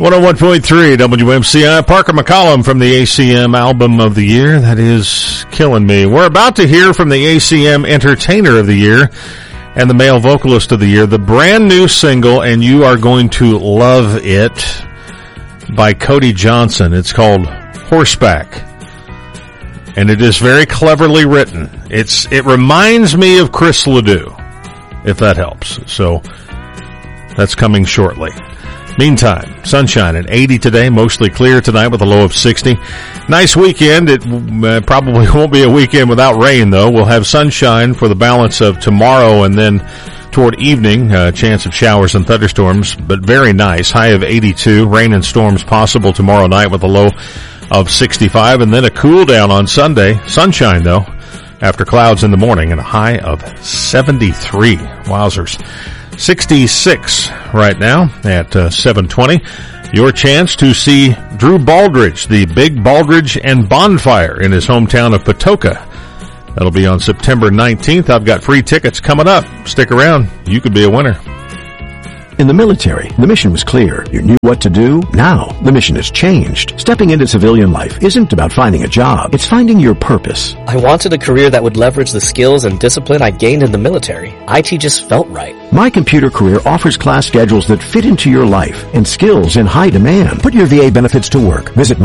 101.3 WMCI. Parker McCollum from the ACM Album of the Year. That is killing me. We're about to hear from the ACM Entertainer of the Year and the Male Vocalist of the Year. The brand new single, and you are going to love it, by Cody Johnson. It's called Horseback. And it is very cleverly written. It reminds me of Chris Ledoux, if that helps. So that's coming shortly. Meantime, sunshine at 80 today, mostly clear tonight with a low of 60. Nice weekend. It probably won't be a weekend without rain, though. We'll have sunshine for the balance of tomorrow, and then toward evening, chance of showers and thunderstorms, but very nice. High of 82. Rain and storms possible tomorrow night with a low of 65, and then a cool down on Sunday. Sunshine, though, after clouds in the morning, and a high of 73. Wowzers. 66 right now at 7:20. Your chance to see Drew Baldridge, the Big Baldridge and Bonfire in his hometown of Patoka. That'll be on September 19th. I've got free tickets coming up. Stick around. You could be a winner. In the military, the mission was clear. You knew what to do. Now, the mission has changed. Stepping into civilian life isn't about finding a job. It's finding your purpose. I wanted a career that would leverage the skills and discipline I gained in the military. IT just felt right. My Computer Career offers class schedules that fit into your life and skills in high demand. Put your VA benefits to work. Visit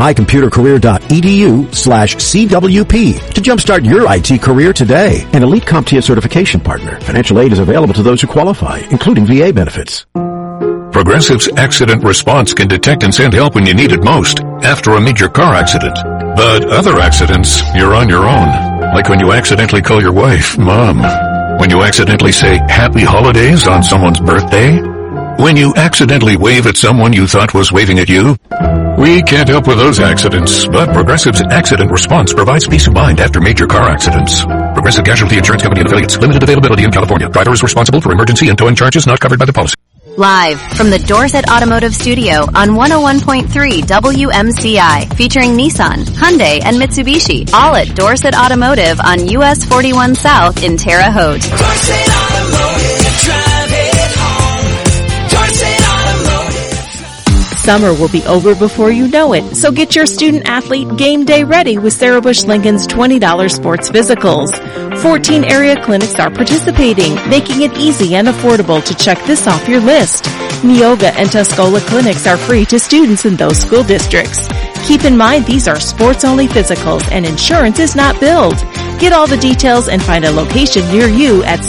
mycomputercareer.edu/CWP to jumpstart your IT career today. An Elite CompTIA certification partner. Financial aid is available to those who qualify, including VA benefits. Progressive's Accident Response can detect and send help when you need it most, after a major car accident. But other accidents, you're on your own. Like when you accidentally call your wife, Mom. When you accidentally say Happy Holidays on someone's birthday. When you accidentally wave at someone you thought was waving at you. We can't help with those accidents, but Progressive's Accident Response provides peace of mind after major car accidents. Progressive Casualty Insurance Company and affiliates. Limited availability in California. Driver is responsible for emergency and towing charges not covered by the policy. Live from the Dorset Automotive Studio on 101.3 WMCI, featuring Nissan, Hyundai, and Mitsubishi, all at Dorset Automotive on US 41 South in Terre Haute. Dorset Automotive, drive it home. Dorset Automotive. Summer will be over before you know it, so get your student-athlete game day ready with Sarah Bush Lincoln's $20 sports physicals. 14 area clinics are participating, making it easy and affordable to check this off your list. Neoga and Tuscola clinics are free to students in those school districts. Keep in mind these are sports-only physicals and insurance is not billed. Get all the details and find a location near you at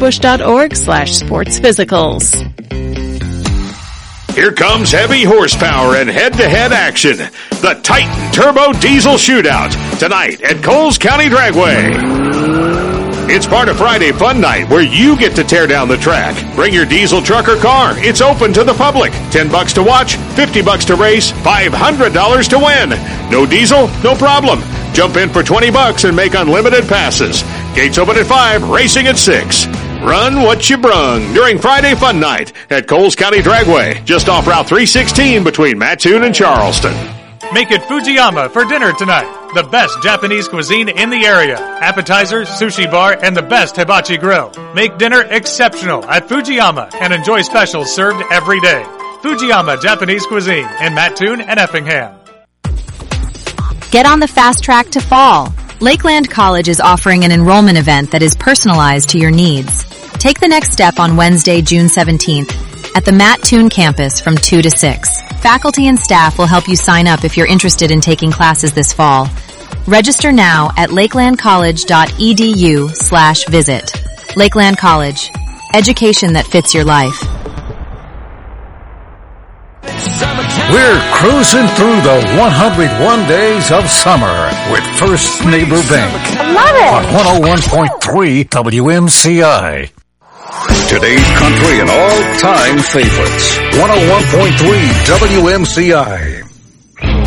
sarahbush.org/sportsphysicals. Here comes heavy horsepower and head-to-head action. The Titan Turbo Diesel Shootout, tonight at Coles County Dragway. It's part of Friday Fun Night, where you get to tear down the track. Bring your diesel truck or car. It's open to the public. $10 to watch, $50 to race, $500 to win. No diesel? No problem. Jump in for $20 and make unlimited passes. Gates open at 5, racing at 6. Run what you brung during Friday Fun Night at Coles County Dragway, just off Route 316 between Mattoon and Charleston. Make it Fujiyama for dinner tonight. The best Japanese cuisine in the area. Appetizers, sushi bar, and the best hibachi grill. Make dinner exceptional at Fujiyama and enjoy specials served every day. Fujiyama Japanese Cuisine in Mattoon and Effingham. Get on the fast track to fall. Lakeland College is offering an enrollment event that is personalized to your needs. Take the next step on Wednesday, June 17th at the Mattoon campus from 2 to 6. Faculty and staff will help you sign up if you're interested in taking classes this fall. Register now at lakelandcollege.edu/visit. Lakeland College. Education that fits your life. We're cruising through the 101 days of summer with First Neighbor Bank. I love it. On 101.3 WMCI. Today's country and all-time favorites. 101.3 WMCI.